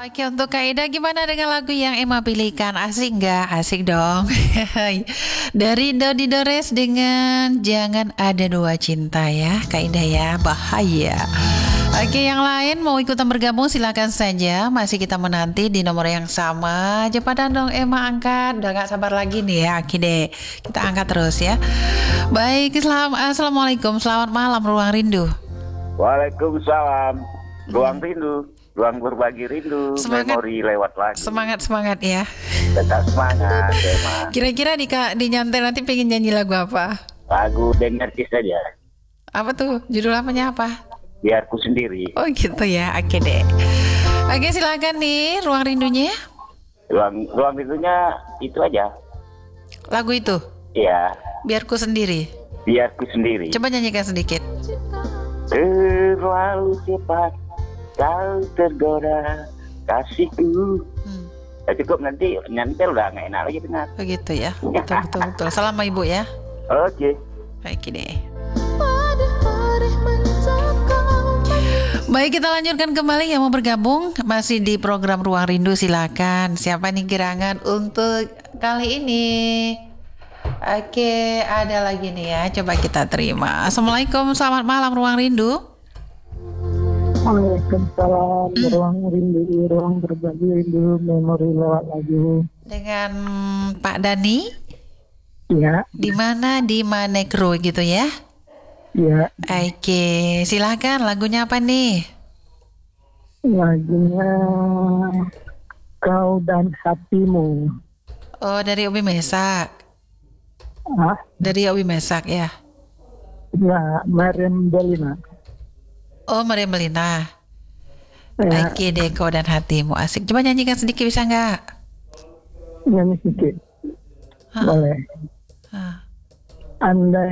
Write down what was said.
Oke, untuk Kak Ida gimana dengan lagu yang Emma pilihkan? Asik nggak? Asik dong. Dari Dodi Dores dengan Jangan Ada Dua Cinta ya, Kak Ida ya. Bahaya. Oke, yang lain mau ikutan bergabung silakan saja. Masih kita menanti di nomor yang sama. Cepetan dong Emma angkat. Udah gak sabar lagi nih ya. Oke deh, kita angkat terus ya. Baik, Assalamualaikum. Selamat malam Ruang Rindu. Waalaikumsalam. Ruang rindu, ruang berbagi rindu, Semangat. memori lewat lagi. Semangat ya. Tetap semangat, Emma. Kira-kira di nyantai nanti pengen nyanyi lagu apa? Lagu Dengarkis saja. Apa tuh? Judul apanya apa? Biarku sendiri. Oh gitu ya. Oke deh. Oke, silakan nih Ruang Rindunya. Ruang rindunya itu aja. Lagu itu. Iya, Biarku Sendiri. biarku sendiri. Coba nyanyikan sedikit. Terlalu cepat kau tergoda kasihku. Ya cukup, nanti nyantel udah nggak enak lagi dengar. Begitu ya. Betul. Salam sama ibu ya. Oke. Baik deh. Baik, kita lanjutkan kembali yang mau bergabung masih di program Ruang Rindu, silakan. Siapa nih gerangan untuk kali ini? Oke, ada lagi nih ya. Coba kita terima. Assalamualaikum, selamat malam Ruang Rindu. Waalaikumsalam. Ruang rindu, ruang berbagi rindu, memori lewat lagu. Dengan Pak Dani. Iya, Di mana? Di Manegro gitu ya. iya. Oke, silakan lagunya apa nih? Lagunya Kau dan Hatimu. Oh, dari Obi Mesak. Ah, Dari Obi Mesak ya. ya, Mariam Belina. Oh, Maria Melina. Ya, Oke deh, Kau dan Hatimu. Asik. Coba nyanyikan sedikit bisa nggak? nyanyi sedikit. Hah? Boleh. Ah. Andai